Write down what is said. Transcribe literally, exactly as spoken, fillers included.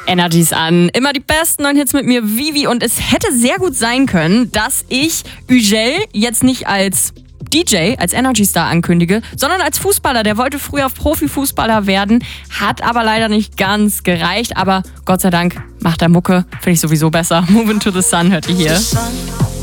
Energies an. Immer die besten neuen Hits mit mir, Vivi. Und es hätte sehr gut sein können, dass ich Ügel jetzt nicht als D J, als Energy Star ankündige, sondern als Fußballer. Der wollte früher Profifußballer werden, hat aber leider nicht ganz gereicht. Aber Gott sei Dank macht er Mucke, finde ich sowieso besser. Moving to the Sun hört ihr hier.